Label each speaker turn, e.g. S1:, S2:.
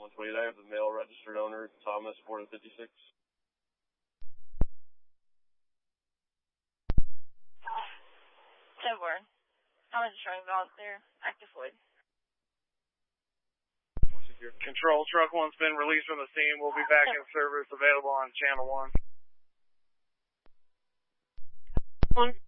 S1: 128. I have the male registered owner, Thomas, 456.
S2: Temporary. Thomas is showing volunteer. Active void.
S3: Control, truck 1's been released from the scene. We'll be back in service, available on channel 1.